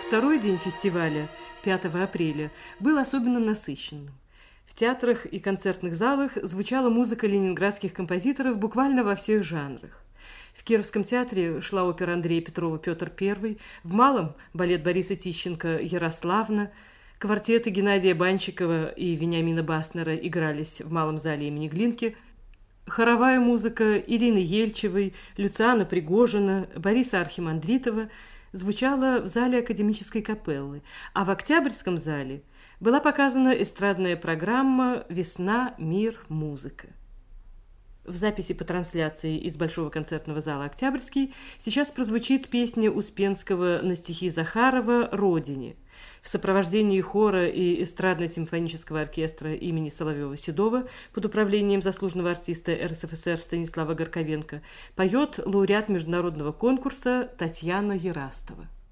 Второй день фестиваля, 5 апреля, был особенно насыщенным. В театрах и концертных залах звучала музыка ленинградских композиторов буквально во всех жанрах. В Кировском театре шла опера Андрея Петрова «Петр I», в Малом – балет Бориса Тищенко «Ярославна», квартеты Геннадия Банщикова и Вениамина Баснера игрались в Малом зале имени Глинки, хоровая музыка Ирины Ельчевой, Люциана Пригожина, Бориса Архимандритова звучала в зале академической капеллы, а в Октябрьском зале была показана эстрадная программа «Весна, мир, музыка». В записи по трансляции из Большого концертного зала «Октябрьский» сейчас прозвучит песня Успенского на стихи Захарова «Родине» в сопровождении хора и эстрадно-симфонического оркестра имени Соловьева-Седова под управлением заслуженного артиста РСФСР Станислава Горковенко поет лауреат международного конкурса Татьяна Ерастова.